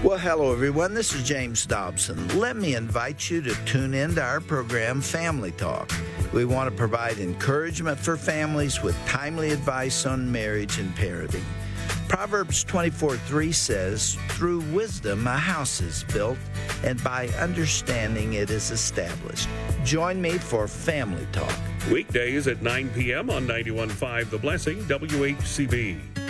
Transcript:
Well, hello, everyone. This is James Dobson. Let me invite you to tune in to our program, Family Talk. We want to provide encouragement for families with timely advice on marriage and parenting. Proverbs 24:3 says, "Through wisdom a house is built, and by understanding it is established." Join me for Family Talk. Weekdays at 9 p.m. on 91.5 The Blessing, WHCB.